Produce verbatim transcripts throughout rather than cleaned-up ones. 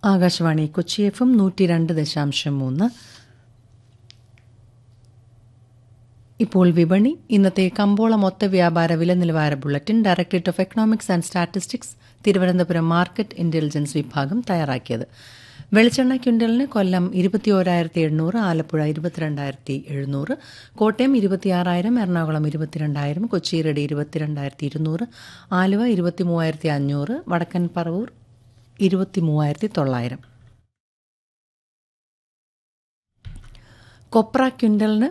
Akashvani Kochi F M നൂറ്റി രണ്ട് ദശാംശം മൂന്ന്. ഇപ്പോൾ വിപണി. ഇന്നത്തെ കമ്പോള മൊത്ത വ്യാപാര വില നിലവാര bulletin directorate of economics and statistics Thiruvananthapuram market intelligence വിഭാഗം തയ്യാറാക്കിയത്. വെളിച്ചെണ്ണ ക്വിൻ്റലിന് കൊല്ലം ഇരുപത്തിയോരായിരത്തി എണ്ണൂറ്, ആലപ്പുഴ ഇരുപത്തിരണ്ടായിരത്തി എഴുന്നൂറ്, കോട്ടയം ഇരുപത്തിയാറായിരം, എറണാകുളം ഇരുപത്തിരണ്ടായിരം, കൊച്ചി റെഡി ഇരുപത്തിരണ്ടായിരത്തി ഇരുന്നൂറ്, ആലുവ ഇരുപത്തി മൂവായിരത്തി അഞ്ഞൂറ്, വടക്കൻ പറവൂർ ഇരുപത്തി മൂവായിരത്തി തൊള്ളായിരം. കൊപ്ര ക്വിൻ്റലിന്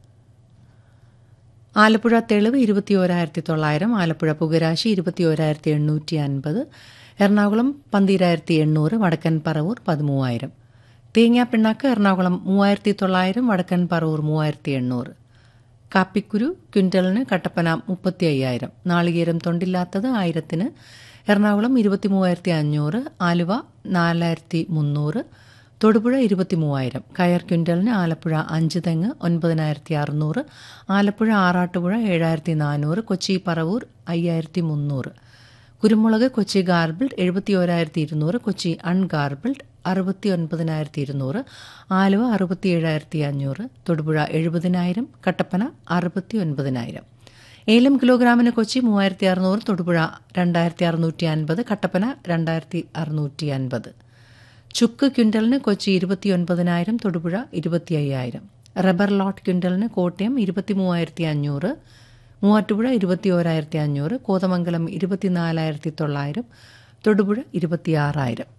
ആലപ്പുഴ തെളിവ് ഇരുപത്തിയോരായിരത്തി തൊള്ളായിരം, ആലപ്പുഴ പുകരാശി ഇരുപത്തിയോരായിരത്തി എണ്ണൂറ്റി അൻപത്, എറണാകുളം പന്തിരായിരത്തി എണ്ണൂറ്, വടക്കൻ പറവൂർ പതിമൂവായിരം. തേങ്ങാപ്പിണ്ണാക്ക് എറണാകുളം മൂവായിരത്തി തൊള്ളായിരം, വടക്കൻ പറവൂർ മൂവായിരത്തി എണ്ണൂറ്. കാപ്പിക്കുരു ക്വിൻ്റലിന് കട്ടപ്പന മുപ്പത്തി അയ്യായിരം, നാളികേരം തൊണ്ടില്ലാത്തത് ആയിരത്തിന് എറണാകുളം ഇരുപത്തി മൂവായിരത്തി അഞ്ഞൂറ്, ആലുവ നാലായിരത്തി മുന്നൂറ്, തൊടുപുഴ ഇരുപത്തി മൂവായിരം. കയർ ക്വിൻ്റലിന് ആലപ്പുഴ അഞ്ച് തെങ്ങ് ഒൻപതിനായിരത്തി അറുന്നൂറ്, ആലപ്പുഴ ആറാട്ടുപുഴ ഏഴായിരത്തി നാനൂറ്, കൊച്ചി പറവൂർ അയ്യായിരത്തി മുന്നൂറ്. കുരുമുളക് കൊച്ചി ഗാർബിൾഡ് എഴുപത്തി ഓരായിരത്തി ഇരുന്നൂറ്, കൊച്ചി അൺഗാർബിൾഡ് അറുപത്തി ഒൻപതിനായിരത്തി ഇരുന്നൂറ്, ആലുവ അറുപത്തി ഏഴായിരത്തി അഞ്ഞൂറ്, തൊടുപുഴ എഴുപതിനായിരം, കട്ടപ്പന അറുപത്തി ഒൻപതിനായിരം. ഏലം കിലോഗ്രാമിന് കൊച്ചി മൂവായിരത്തി അറുന്നൂറ്, തൊടുപുഴ രണ്ടായിരത്തി അറുന്നൂറ്റി അൻപത്, കട്ടപ്പന രണ്ടായിരത്തി അറുന്നൂറ്റി അൻപത്. ചുക്ക് ക്വിൻ്റലിന് കൊച്ചി ഇരുപത്തി ഒൻപതിനായിരം, തൊടുപുഴ ഇരുപത്തി അയ്യായിരം. റബ്ബർ ലോട്ട് ക്വിൻ്റലിന് കോട്ടയം ഇരുപത്തി മൂവായിരത്തി അഞ്ഞൂറ്, മൂവാറ്റുപുഴ ഇരുപത്തി ഓരായിരത്തി അഞ്ഞൂറ്, കോതമംഗലം ഇരുപത്തിനാലായിരത്തി തൊള്ളായിരം, തൊടുപുഴ ഇരുപത്തിയാറായിരം.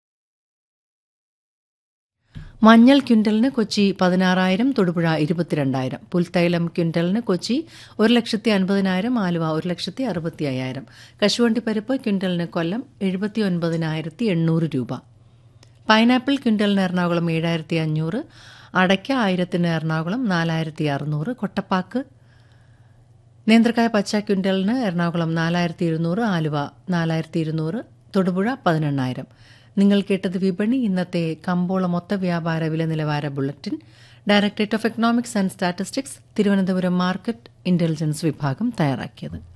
മഞ്ഞൾ ക്വിൻ്റലിന് കൊച്ചി പതിനാറായിരം, തൊടുപുഴ ഇരുപത്തിരണ്ടായിരം. പുൽത്തൈലം ക്വിൻ്റലിന് കൊച്ചി ഒരു ലക്ഷത്തി അൻപതിനായിരം, ആലുവ ഒരു ലക്ഷത്തി അറുപത്തി അയ്യായിരം. കശുവണ്ടിപ്പരിപ്പ് ക്വിൻ്റലിന് കൊല്ലം എഴുപത്തി ഒൻപതിനായിരത്തി എണ്ണൂറ് രൂപ. പൈനാപ്പിൾ ക്വിൻ്റലിന് എറണാകുളം ഏഴായിരത്തി അഞ്ഞൂറ്, അടയ്ക്ക ആയിരത്തിന് എറണാകുളം നാലായിരത്തി അറുന്നൂറ്. കൊട്ടപ്പാക്ക് നേന്ത്രക്കായ പച്ച ക്വിൻ്റലിന് എറണാകുളം നാലായിരത്തി ഇരുന്നൂറ്, ആലുവ നാലായിരത്തി ഇരുന്നൂറ്, തൊടുപുഴ പതിനെണ്ണായിരം. നിങ്ങൾ കേട്ടത് വിപണി. ഇന്നത്തെ കമ്പോള മൊത്ത വ്യാപാര വില നിലവാര bulletin directorate of economics and statistics Thiruvananthapuram market intelligence വിഭാഗം തയ്യാറാക്കിയത്.